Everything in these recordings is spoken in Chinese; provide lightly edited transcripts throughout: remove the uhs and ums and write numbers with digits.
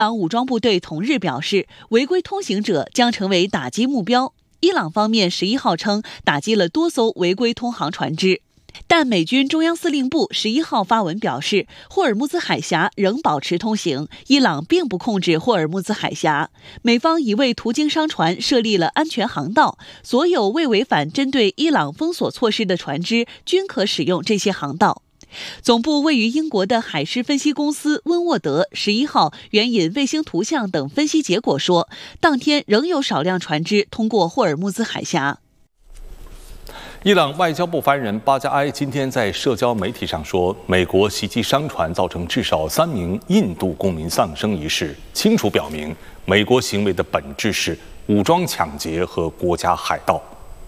朗武装部队同日表示，违规通行者将成为打击目标。伊朗方面11号称打击了多艘违规通航船只。但美军中央司令部11号发文表示，霍尔木兹海峡仍保持通行，伊朗并不控制霍尔木兹海峡。美方已为途经商船设立了安全航道，所有未违反针对伊朗封锁措施的船只均可使用这些航道。总部位于英国的海事分析公司温沃德11号援引卫星图像等分析结果说，当天仍有少量船只通过霍尔木兹海峡。 伊朗外交部发言人巴加埃今天在社交媒体上说，美国袭击商船造成至少3名印度公民丧生一事，清楚表明美国行为的本质是武装抢劫和国家海盗。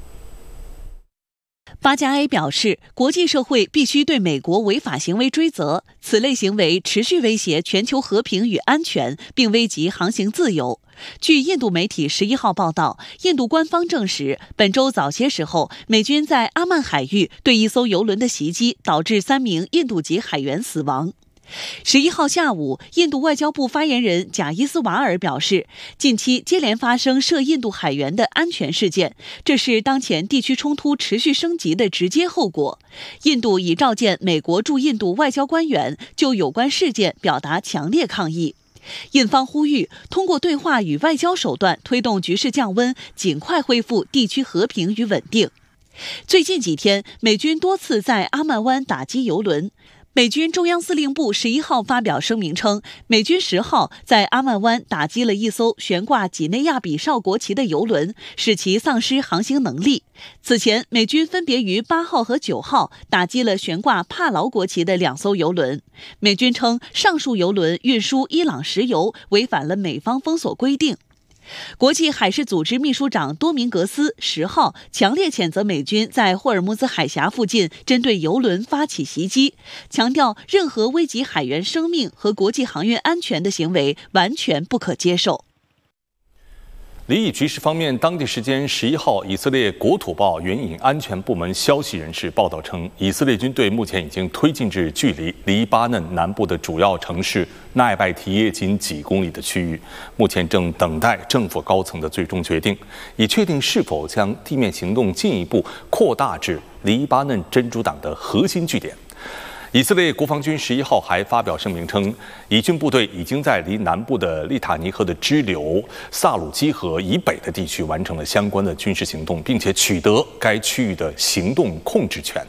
巴加埃表示，国际社会必须对美国违法行为追责，此类行为持续威胁全球和平与安全，并危及航行自由。据印度媒体11号报道，印度官方证实，本周早些时候，美军在阿曼海域对一艘油轮的袭击，导致3名印度籍海员死亡。11号下午，印度外交部发言人贾伊斯瓦尔表示，近期接连发生涉印度海员的安全事件，这是当前地区冲突持续升级的直接后果。印度已召见美国驻印度外交官员，就有关事件表达强烈抗议。印方呼吁通过对话与外交手段推动局势降温，尽快恢复地区和平与稳定。最近几天，美军多次在阿曼湾打击油轮。美军中央司令部11号发表声明称，美军10号在阿曼湾打击了一艘悬挂几内亚比绍国旗的油轮，使其丧失航行能力。此前，美军分别于8号和9号打击了悬挂帕劳国旗的2艘油轮。美军称，上述油轮运输伊朗石油，违反了美方封锁规定。国际海事组织秘书长多明格斯10号强烈谴责美军在霍尔木兹海峡附近针对油轮发起袭击，强调任何危及海员生命和国际航运安全的行为完全不可接受。 离异局势方面，当地时间11号，以色列国土报援引安全部门消息人士报道称，以色列军队目前已经推进至距离黎巴嫩南部的主要城市奈拜提耶仅几公里的区域，目前正等待政府高层的最终决定，以确定是否将地面行动进一步扩大至黎巴嫩真主党的核心据点。以色列国防军11号还发表声明称，以军部队已经在离南部的利塔尼河的支流萨鲁基河以北的地区完成了相关的军事行动，并且取得该区域的行动控制权。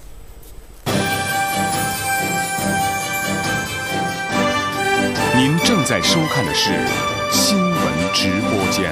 您正在收看的是新闻直播间。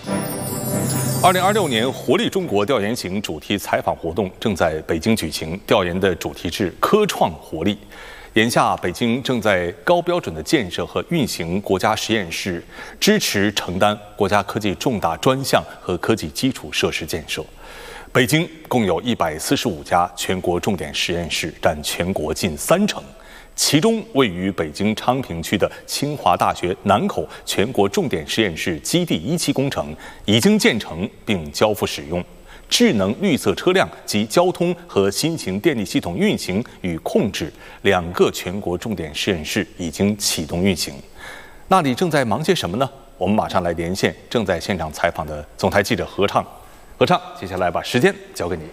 2026年活力中国调研型主题采访活动正在北京举行，调研的主题是科创活力。眼下，北京正在高标准的建设和运行国家实验室，支持承担国家科技重大专项和科技基础设施建设。北京共有145家全国重点实验室，占全国近30%。其中，位于北京昌平区的清华大学南口全国重点实验室基地1期工程已经建成并交付使用，智能绿色车辆及交通和新型电力系统运行与控制2个全国重点实验室已经启动运行。那里正在忙些什么呢？我们马上来连线正在现场采访的总台记者何畅。何畅，接下来把时间交给你。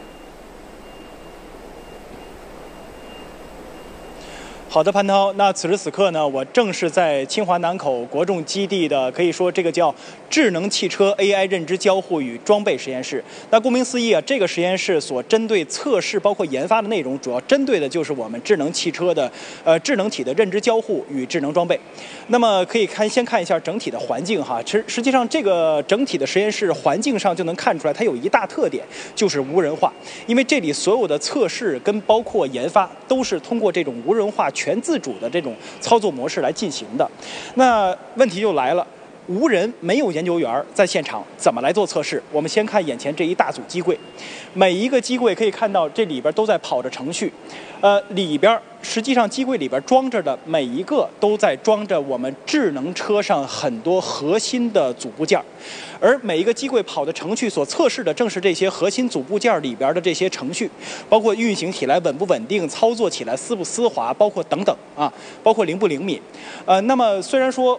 好的，潘涛。那此时此刻呢，我正是在清华南口国重基地的，可以说这个叫智能汽车 AI 认知交互与装备实验室。那顾名思义啊，这个实验室所针对测试包括研发的内容，主要针对的就是我们智能汽车的智能体的认知交互与智能装备。那么可以先看一下整体的环境哈。实际上这个整体的实验室环境上就能看出来，它有一大特点就是无人化，因为这里所有的测试跟包括研发都是通过这种无人化全自主的这种操作模式来进行的。那问题就来了， 无人，没有研究员在现场，怎么来做测试？我们先看眼前这一大组机柜，每一个机柜可以看到这里边都在跑着程序，里边实际上机柜里边装着的每一个都在装着我们智能车上很多核心的组部件，而每一个机柜跑的程序所测试的正是这些核心组部件里边的这些程序，包括运行起来稳不稳定，操作起来丝不丝滑，包括等等啊，包括灵不灵敏。那么虽然说